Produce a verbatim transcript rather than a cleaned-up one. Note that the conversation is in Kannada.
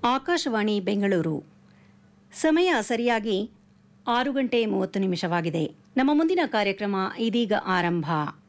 ಆಕಾಶವಾಣಿ ಬೆಂಗಳೂರು. ಸಮಯ ಸರಿಯಾಗಿ ಆರು ಗಂಟೆ ಮೂವತ್ತು ನಿಮಿಷವಾಗಿದೆ. ನಮ್ಮ ಮುಂದಿನ ಕಾರ್ಯಕ್ರಮ ಇದೀಗ ಆರಂಭ.